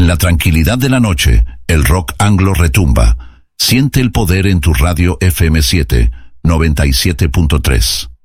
la tranquilidad de la noche, el rock anglo retumba. Siente el poder en tu radio FM7 97.3.